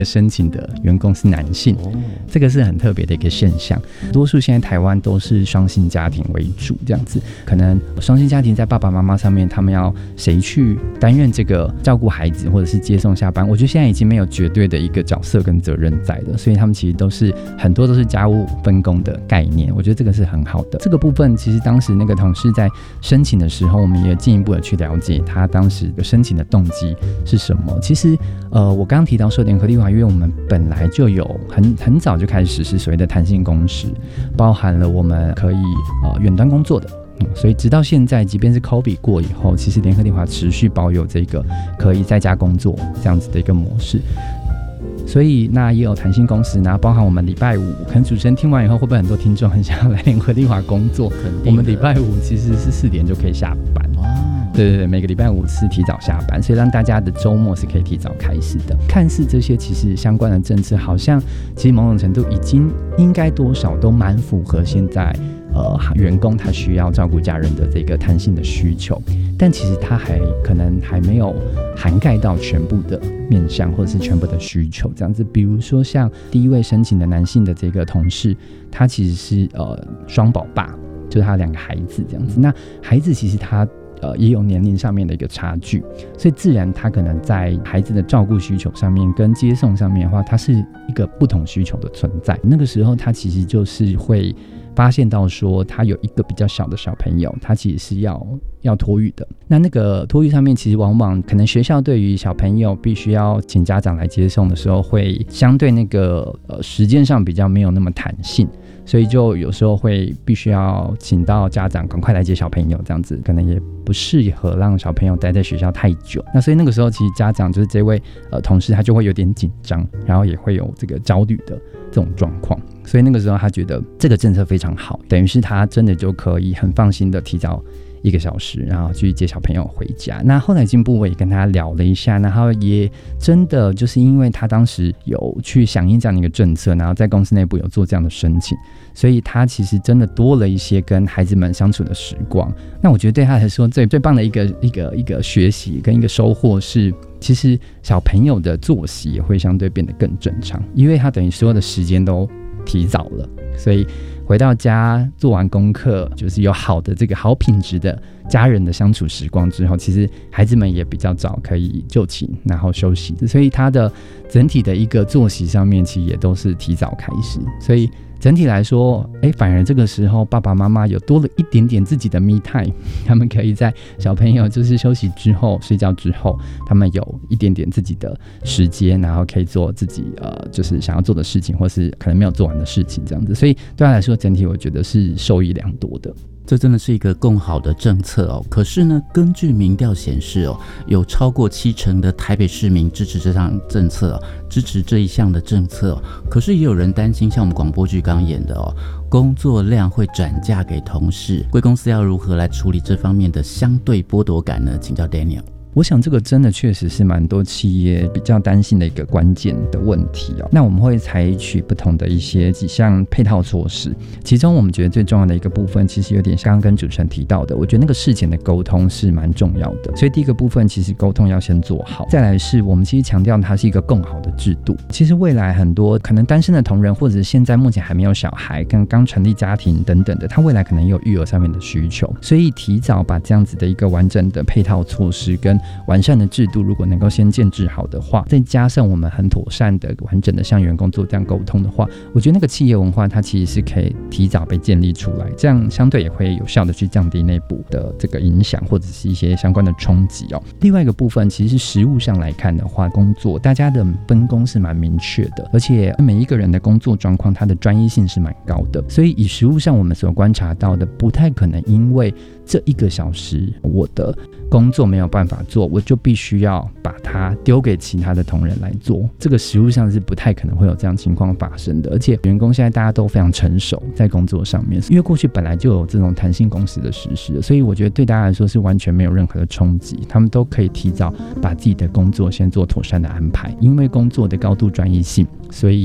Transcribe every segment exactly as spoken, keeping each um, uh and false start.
申请的员工是男性，哦、这个是很特别的一个现象。多数现在台湾都是双薪家庭为主，这样子，可能双薪家庭在爸爸妈妈上面，他们要谁去担任这个照顾孩子或者是接送下班，我觉得现在已经没有绝对的一个角色跟责任在的，所以他们其实都是很多都是家务分工的概念，我觉得这个是很好的。这个部分其实当时那个同事在申请的时候，我们也进一步的去了解他当时的申请的动机是什么。其实呃，我刚刚提到说联合利华，因为我们本来就有很很早就开始实施所谓的弹性工时，包含了我们可以呃远端工作的。嗯、所以直到现在，即便是 COVID 过以后，其实联合利华持续保有这个可以在家工作这样子的一个模式。所以那也有弹性工时，然后包含我们礼拜五，可能主持人听完以后，会不会很多听众很想要来联合利华工作？我们礼拜五其实是四点就可以下班。对对对，每个礼拜五是提早下班，所以让大家的周末是可以提早开始的。看似这些其实相关的政策，好像其实某种程度已经应该多少都蛮符合现在呃员工他需要照顾家人的这个弹性的需求，但其实他还可能还没有涵盖到全部的面向或者是全部的需求这样子。比如说像第一位申请的男性的这个同事，他其实是呃双宝爸，就是他两个孩子这样子。那孩子其实他呃，也有年龄上面的一个差距，所以自然他可能在孩子的照顾需求上面跟接送上面的话，他是一个不同需求的存在。那个时候他其实就是会发现到说，他有一个比较小的小朋友，他其实是要要托育的。那那个托育上面，其实往往可能学校对于小朋友必须要请家长来接送的时候，会相对那个呃时间上比较没有那么弹性。所以就有时候会必须要请到家长赶快来接小朋友，这样子可能也不适合让小朋友待在学校太久。那所以那个时候其实家长就是这位呃同事，他就会有点紧张，然后也会有这个焦虑的这种状况。所以那个时候他觉得这个政策非常好，等于是他真的就可以很放心的提早一个小时，然后去接小朋友回家。那后来进步我也跟他聊了一下，然后也真的就是因为他当时有去响应这样的一个政策，然后在公司内部有做这样的申请，所以他其实真的多了一些跟孩子们相处的时光。那我觉得对他来说最最棒的一个一个一个学习跟一个收获是，其实小朋友的作息也会相对变得更正常，因为他等于所有的时间都提早了，所以回到家做完功课，就是有好的这个好品质的家人的相处时光之后，其实孩子们也比较早可以就寝然后休息，所以他的整体的一个作息上面其实也都是提早开始。所以整体来说，哎，反而这个时候爸爸妈妈有多了一点点自己的 me time， 他们可以在小朋友就是休息之后睡觉之后，他们有一点点自己的时间，然后可以做自己呃就是想要做的事情，或是可能没有做完的事情这样子。所以对他来说，整体我觉得是受益良多的。 这真的是一个更好的政策哦。可是呢，根据民调显示哦，有超过七成的台北市民支持这项政策哦，支持这一项的政策哦。可是也有人担心，像我们广播剧刚演的哦，工作量会转嫁给同事，贵公司要如何来处理这方面的相对剥夺感呢？请教 Daniel。 我想这个真的确实是蛮多企业比较担心的一个关键的问题哦。那我们会采取不同的一些几项配套措施，其中我们觉得最重要的一个部分，其实有点像跟主持人提到的，我觉得那个事前的沟通是蛮重要的。所以第一个部分，其实沟通要先做好。再来是我们其实强调它是一个更好的制度。其实未来很多可能单身的同仁，或者现在目前还没有小孩，跟刚成立家庭等等的，他未来可能也有育儿上面的需求，所以提早把这样子的一个完整的配套措施跟完善的制度如果能够先建制好的话，再加上我们很妥善的完整的向员工做这样沟通的话，我觉得那个企业文化它其实是可以提早被建立出来，这样相对也会有效的去降低内部的这个影响或者是一些相关的冲击哦。另外一个部分，其实实务上来看的话，工作大家的分工是蛮明确的，而且每一个人的工作状况它的专业性是蛮高的，所以以实务上我们所观察到的，不太可能因为这一个小时我的工作没有办法做，我就必须要把它丢给其他的同仁来做，这个实务上是不太可能会有这样情况发生的。而且员工现在大家都非常成熟在工作上面，因为过去本来就有这种弹性工时的实施，所以我觉得对大家来说是完全没有任何的冲击，他们都可以提早把自己的工作先做妥善的安排。因为工作的高度专业性，所以不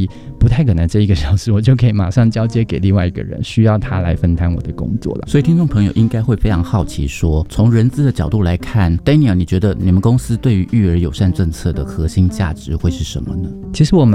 不太可能这一个小时我就可以马上交接给另外一个人，需要他来分摊我的工作了。 所以听众朋友应该会非常好奇说，从人资的角度来看 Daniel 你觉得你们公司对于育儿友善政策的核心价值会是什么呢？ 其实我们